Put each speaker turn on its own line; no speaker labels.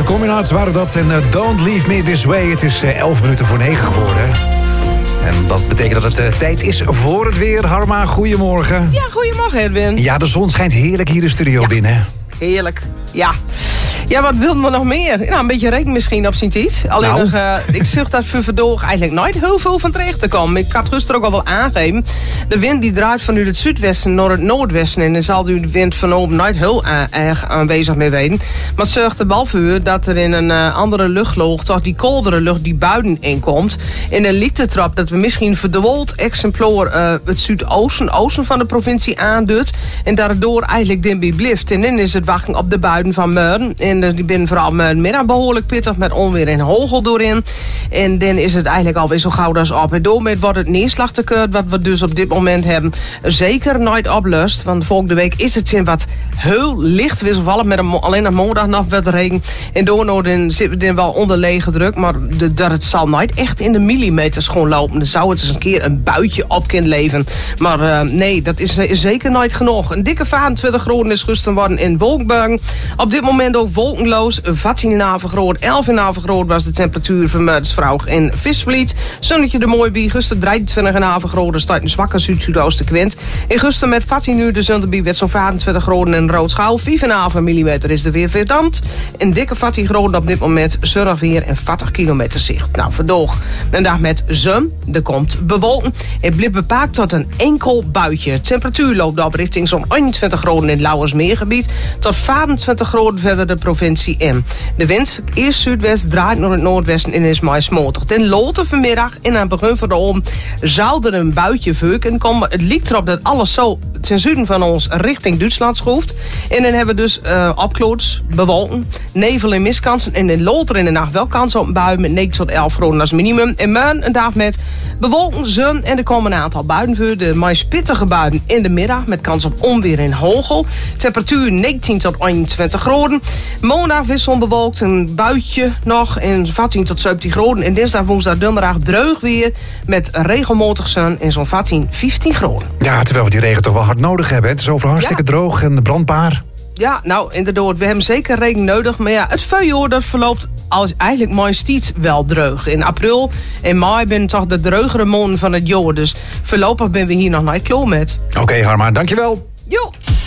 Combinats waren dat en Don't Leave Me This Way. Het is 11 minuten voor 9 geworden. En dat betekent dat het tijd is voor het weer. Harma, goedemorgen.
Ja, goedemorgen Edwin.
Ja, de zon schijnt heerlijk hier de studio binnen.
Heerlijk, ja. Ja, wat wil me nog meer? Nou, een beetje regen misschien op zijn tijd. Alleen ik zeg dat voor vandaag eigenlijk nooit heel veel van terecht te komen. Ik had gisteren ook al wel aangegeven. De wind die draait vanuit het zuidwesten naar het noordwesten. En dan zal de wind van open nooit heel erg aanwezig mee weten. Maar het zorgt er wel voor dat er in een andere luchtlaag toch die koldere lucht die buiten inkomt. En dan lijkt het erop dat we misschien verdwaald exemplaar het zuidoosten van de provincie aanduidt. En daardoor eigenlijk dichtbij blijft. En dan is het wachten op de buiten van Meurden. En die binnen vooral middag behoorlijk pittig met onweer en hagel doorin. En dan is het eigenlijk alweer zo gauw als op. En daarmee wordt het neerslagtekort wat we dus op dit moment hebben zeker nooit oplust. Want volgende week is het zin wat heel licht wisselvallig met alleen nog maandag nog wat regen. En daardoor zitten we dan wel onder lege druk. Maar dat het zal nooit echt in de millimeters gewoon lopen. Dan zou het eens een keer een buitje op kunnen leven. Maar nee, dat is zeker nooit genoeg. Een dikke 25 graden is gisteren worden in Wolkenbergen. Op dit moment ook wolkenloos. 14,5 graden, 11,5 graden was de temperatuur van Muidsvrouw in Visvliet. Zonnetje de mooi bij. Gisteren 23,5 graden staat een zwakke zuid-zuidoostenwind. En gisteren met 14 uur de zonnebie werd zo'n 25 graden en Roodschaal. 4,5 mm is de weer verdampt. Een dikke 14 graden op dit moment. Zonnig weer en 40 kilometer zicht. Nou, vandaag een dag met zon. Er komt bewolken. Het blijft bepaakt tot een enkel buitje. De temperatuur loopt op richting zo'n 21 graden in het Lauwersmeergebied. Tot 25 graden verder de provincie in. De wind eerst zuidwest draait naar het noordwesten en is maar smotig. Ten later vanmiddag en aan het begin van de oom zou er een buitje veuken komen. Het lijkt erop dat alles zo ten zuiden van ons richting Duitsland schroeft. En dan hebben we dus opkloots, bewolken, nevel en miskansen. En in later in de nacht wel kans op een bui met 9 tot 11 graden als minimum. En morgen een dag met bewolken, zon en er komen een aantal buien voor. De meest pittige buien in de middag met kans op onweer en hagel. Temperatuur 19 tot 21 graden. Maandag wisselbewolkt, een buitje nog en 14 tot 17 graden. En dinsdag, woensdag, donderdag dreug weer met regelmatig zon en zo'n 15 graden.
Ja, terwijl we die regen toch wel hard nodig hebben. Het is overal hartstikke droog en brandbaar.
Ja, nou inderdaad, we hebben zeker regen nodig. Maar ja, het vuurjaar dat verloopt als eigenlijk mooi steeds wel dreug. In april en mei zijn toch de dreugere maanden van het jaar. Dus voorlopig ben we hier nog niet klaar met.
Oké, Harma, dankjewel.
Jo.